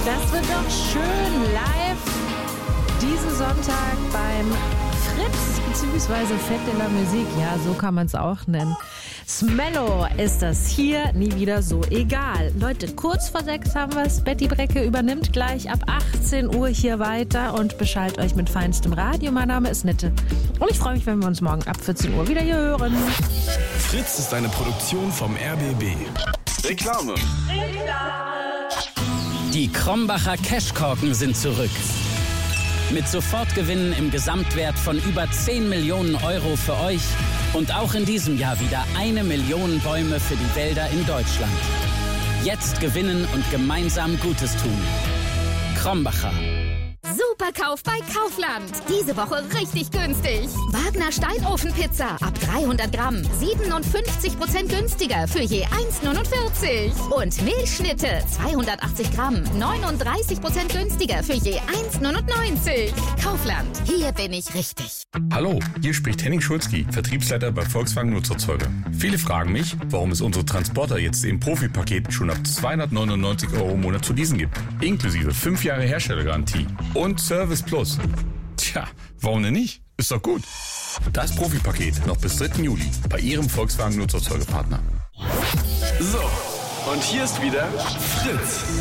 Das wird doch schön live diesen Sonntag beim Fritz, beziehungsweise Fête de la Musique. Ja, so kann man es auch nennen. Smello ist das hier, nie wieder so egal. Leute, kurz vor 6 haben wir es. Betty Brecke übernimmt gleich ab 18 Uhr hier weiter und beschallt euch mit feinstem Radio. Mein Name ist Nitte. Und ich freue mich, wenn wir uns morgen ab 14 Uhr wieder hier hören. Fritz ist eine Produktion vom RBB. Reklame. Die Krombacher Cashkorken sind zurück. Mit Sofortgewinnen im Gesamtwert von über 10 Millionen Euro für euch und auch in diesem Jahr wieder 1 Million Bäume für die Wälder in Deutschland. Jetzt gewinnen und gemeinsam Gutes tun. Krombacher. Superkauf bei Kaufland. Diese Woche richtig günstig. Wagner Steinofenpizza ab 300 Gramm. 57% günstiger für je 1,49. Und Milchschnitte 280 Gramm. 39% günstiger für je 1,99. Kaufland. Hier bin ich richtig. Hallo, hier spricht Henning Schulzki, Vertriebsleiter bei Volkswagen Nutzerzeuger. Viele fragen mich, warum es unsere Transporter jetzt im Profipaket schon ab 299 € im Monat zu leasen gibt. Inklusive 5 Jahre Herstellergarantie und Service Plus. Tja, warum denn nicht? Ist doch gut. Das Profipaket noch bis 3. Juli bei Ihrem Volkswagen Nutzerzeugerpartner. So, und hier ist wieder Fritz.